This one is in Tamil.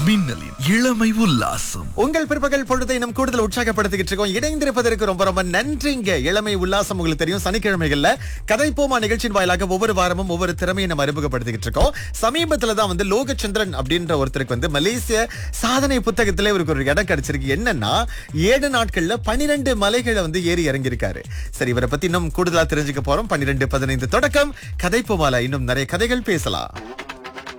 மின்னலின் இளமை உல்லாசம். உங்கள் பிற்பகல் பொழுதை நம் கூடுதல் உற்சாகப்படுத்திக்கிட்டு இருக்கோம். இணைந்திருப்பதற்கு ரொம்ப ரொம்ப நன்றிங்க. இளமை உல்லாசம் உங்களுக்கு தெரியும், சனிக்கிழமைகள்ல கதைப்போமா நிகழ்ச்சியின் வாயிலாக ஒவ்வொரு வாரமும் ஒவ்வொரு திறமையை நம்ம அறிமுகப்படுத்திக்கிட்டு இருக்கோம். சமீபத்துல தான் லோகச்சந்திரன் அப்படின்ற ஒருத்தருக்கு மலேசிய சாதனை புத்தகத்திலே இவருக்கு ஒரு இடம் கிடைச்சிருக்கு. என்னன்னா 7 நாட்கள்ல 12 மலைகளை ஏறி இறங்கியிருக்காரு. சரி, இவரை பத்தி இன்னும் கூடுதலா தெரிஞ்சுக்க போறோம். 12-15 தொடக்கம் கதைப்போமால இன்னும் நிறைய கதைகள் பேசலாம்.